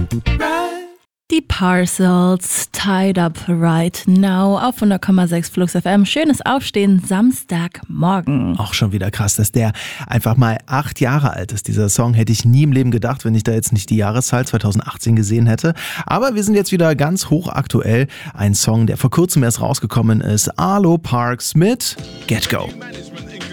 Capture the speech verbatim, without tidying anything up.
Die Parcels, Tied Up Right Now auf hundert Komma sechs Flux F M. Schönes Aufstehen, Samstagmorgen. Auch schon wieder krass, dass der einfach mal acht Jahre alt ist. Dieser Song hätte ich nie im Leben gedacht, wenn ich da jetzt nicht die Jahreszahl zweitausendachtzehn gesehen hätte. Aber wir sind jetzt wieder ganz hochaktuell. Ein Song, der vor kurzem erst rausgekommen ist. Arlo Parks mit Get Go.